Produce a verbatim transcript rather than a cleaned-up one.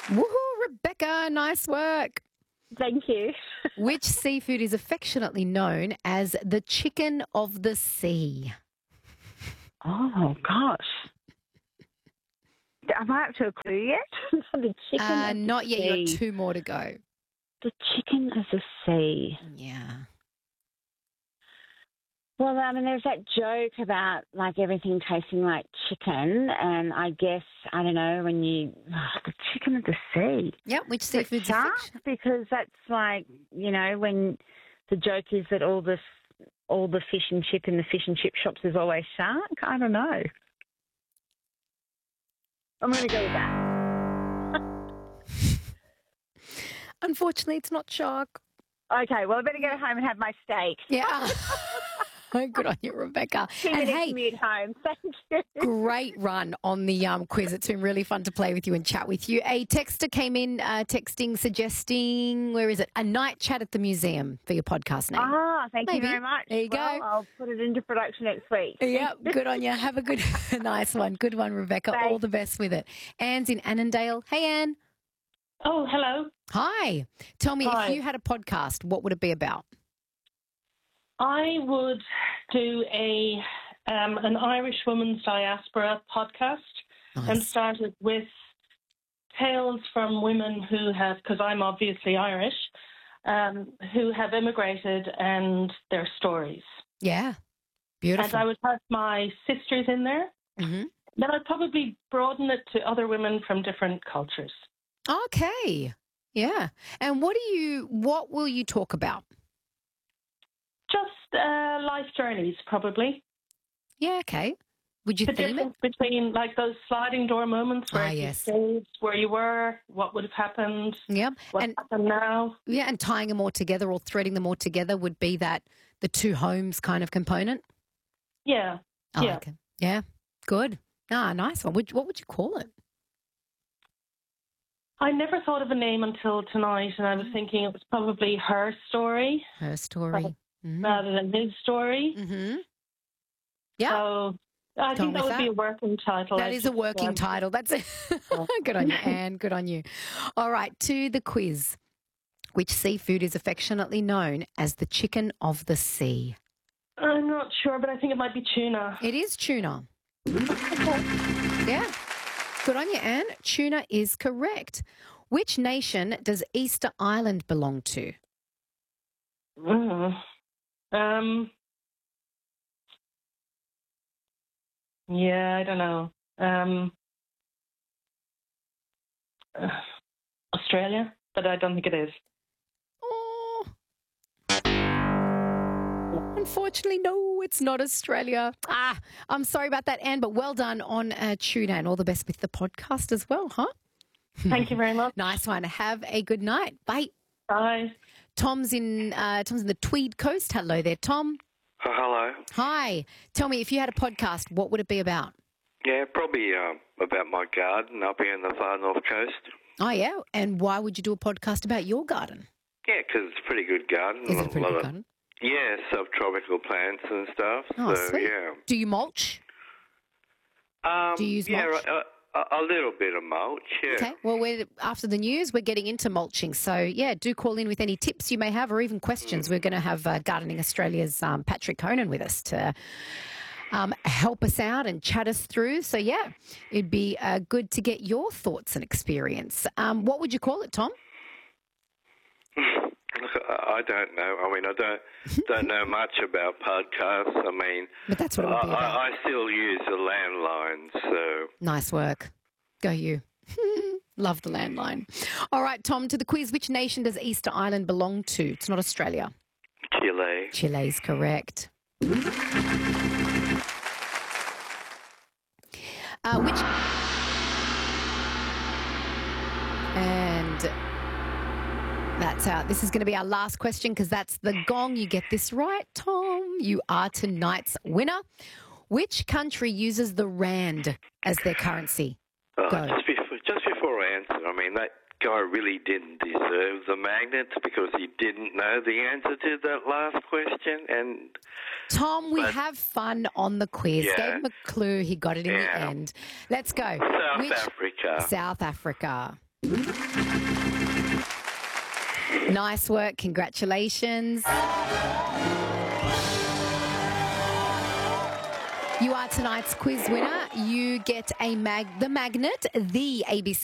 Woohoo, Rebecca, nice work. Thank you. Which seafood is affectionately known as the chicken of the sea? Oh, gosh. Am I up to a clue yet? the chicken Uh, of the not yet. sea. You've got two more to go. The chicken of the sea. Yeah. Well, I mean, there's that joke about, like, everything tasting like chicken, and I guess, I don't know, when you... Oh, the chicken of the sea. Yep, which Is it seafood's shark? affection? Because that's like, you know, when the joke is that all the, all the fish and chip in the fish and chip shops is always shark. I don't know. I'm going to go with that. Unfortunately, it's not shark. Okay, well, I better go home and have my steak. Yeah. Good on you, Rebecca. Two And minutes hey, commute home. Thank you. great run on the um, quiz. It's been really fun to play with you and chat with you. A texter came in uh, texting, suggesting, where is it? A night chat at the museum for your podcast name. Ah, thank Maybe. you very much. There you well, go. I'll put it into production next week. Yep, good on you. Have a good, nice one. Good one, Rebecca. Thanks. All the best with it. Anne's in Annandale. Hey, Anne. Oh, hello. Hi. Tell me, Hi. if you had a podcast, what would it be about? I would do a um, an Irish Women's Diaspora podcast and Nice. started with tales from women who have, because I'm obviously Irish, um, who have immigrated and their stories. Yeah. And Beautiful. I would have my sisters in there. hmm Then I'd probably broaden it to other women from different cultures. Okay. Yeah. And what do you, what will you talk about? Just uh, life journeys, probably. Yeah, okay. Would you The theme it? difference between like those sliding door moments where Ah, you yes. stayed where you were, what would have happened, Yeah. what And happened now. yeah, and tying them all together or threading them all together would be that the two homes kind of component. Yeah. I Yeah. like it. Yeah. Good. Ah, nice one. Would, what would you call it? I never thought of a name until tonight, and I was thinking it was probably her story Her story. Mm-hmm. rather than his story. Mm-hmm. Yeah. So I Gone think that with would be that. a working title. That I is a just, working um, title. That's it. Good on you, Anne. Good on you. All right, to the quiz. Which seafood is affectionately known as the chicken of the sea? I'm not sure, but I think it might be tuna. It is tuna. Yeah. Good on you, Anne. Tuna is correct. Which nation does Easter Island belong to? Mm. Um. Yeah, I don't know. Um. uh, Australia, but I don't think it is. Oh. Unfortunately, no, it's not Australia. Ah, I'm sorry about that, Anne, but well done on uh, tuna and all the best with the podcast as well, huh? Thank you very much. Nice one. Have a good night. Bye. Bye. Tom's in uh, Tom's in the Tweed Coast. Hello there, Tom. Oh, hello. Hi. Tell me, if you had a podcast, what would it be about? Yeah, probably um, about my garden up here in the far north coast. Oh, yeah. And why would you do a podcast about your garden? Yeah, because it's a pretty good garden. Is it a pretty lot good of, garden? Yeah, subtropical plants and stuff. Oh, so, sweet. yeah. Do you mulch? Um, Do you use yeah, mulch? A, a, a little bit of mulch, yeah. Okay. Well, we're, after the news, we're getting into mulching. So, yeah, do call in with any tips you may have or even questions. We're going to have uh, Gardening Australia's um, Patrick Conan with us to um, help us out and chat us through. So, yeah, it'd be uh, good to get your thoughts and experience. Um, what would you call it, Tom? Look, I I don't know. I mean, I don't don't know much about podcasts. I mean, But that's what it would be I, about. I, I still use a landline, so... Nice work. Go you. Love the landline. All right, Tom, to the quiz. Which nation does Easter Island belong to? It's not Australia. Chile. Chile's correct. Uh, which... And that's out. This is going to be our last question because that's the gong. You get this right, Tom. You are tonight's winner. Which country uses the rand as their currency? Oh, Go. just before, just before I answer, I mean, that guy really didn't deserve the magnet because he didn't know the answer to that last question. And Tom, we But- have fun on the quiz. Yeah. Gave him a clue. He got it in the Yeah. end. Let's go. South Which- Africa. South Africa. Nice work. Congratulations. You are tonight's quiz winner. You get a mag, the magnet, the A B C